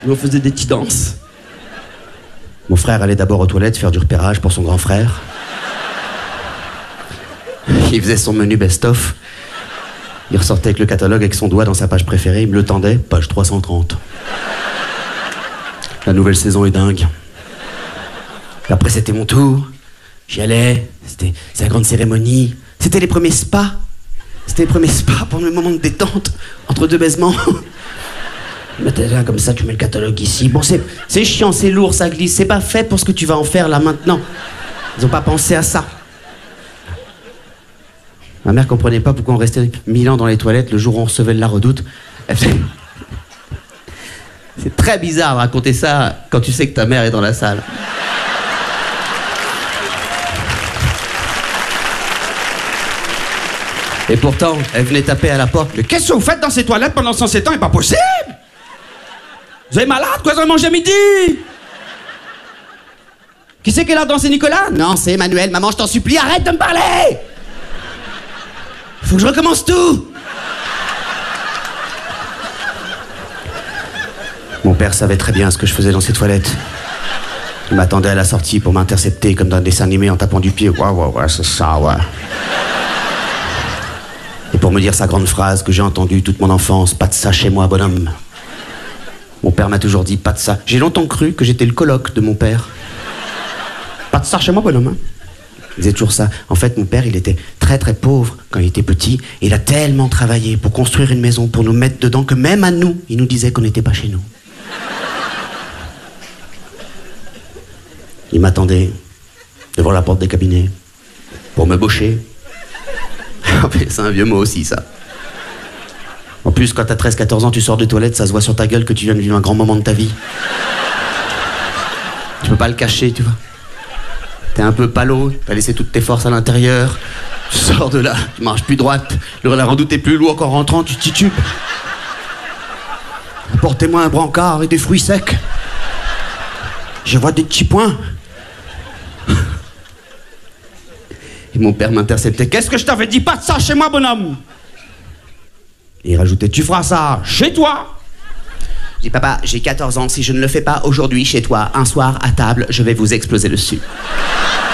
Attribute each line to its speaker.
Speaker 1: Nous, on faisait des petites danses. Mon frère allait d'abord aux toilettes faire du repérage pour son grand frère. Il faisait son menu best-of. Il ressortait avec le catalogue avec son doigt dans sa page préférée. Il me le tendait, page 330. La nouvelle saison est dingue. Et après, c'était mon tour. J'y allais. C'est la grande cérémonie. C'était les premiers spas. C'était les premiers spas pour le moment de détente entre deux baisements. Mais t'es là comme ça, tu mets le catalogue ici. Bon, c'est chiant, c'est lourd, ça glisse. C'est pas fait pour ce que tu vas en faire là maintenant. Ils ont pas pensé à ça. Ma mère comprenait pas pourquoi on restait 1000 ans dans les toilettes le jour où on recevait la redoute. C'est très bizarre de raconter ça quand tu sais que ta mère est dans la salle. Et pourtant, elle venait taper à la porte. Mais qu'est-ce que vous faites dans ces toilettes pendant 107 ans? C'est pas possible! Vous êtes malade, quoi, vous avez mangé à midi? Qui c'est qui est là dans c'est Nicolas? Non, c'est Emmanuel. Maman, je t'en supplie, arrête de me parler! Faut que je recommence tout! Mon père savait très bien ce que je faisais dans ces toilettes. Il m'attendait à la sortie pour m'intercepter comme dans un dessin animé en tapant du pied. Ouais, c'est ça, ouais. Et pour me dire sa grande phrase que j'ai entendue toute mon enfance, pas de ça chez moi, bonhomme. Mon père m'a toujours dit, pas de ça. J'ai longtemps cru que j'étais le coloc de mon père. Pas de ça chez moi, bonhomme. Il disait toujours ça. En fait, mon père, il était très très pauvre quand il était petit. Et il a tellement travaillé pour construire une maison, pour nous mettre dedans, que même à nous, il nous disait qu'on n'était pas chez nous. Il m'attendait devant la porte des cabinets pour me baucher. C'est un vieux mot aussi, ça. En plus, quand t'as 13-14 ans, tu sors de toilette, ça se voit sur ta gueule que tu viens de vivre un grand moment de ta vie. Tu peux pas le cacher, tu vois. T'es un peu palo, t'as laissé toutes tes forces à l'intérieur. Tu sors de là, tu marches plus droite. La redoute est plus lourde qu'en rentrant, tu titubes. Apportez-moi un brancard et des fruits secs. Je vois des petits points. Et mon père m'interceptait. Qu'est-ce que je t'avais dit? Pas de ça chez moi, bonhomme! Et il rajoutait, tu feras ça chez toi! Je dis, papa, j'ai 14 ans, si je ne le fais pas aujourd'hui chez toi, un soir à table, je vais vous exploser dessus.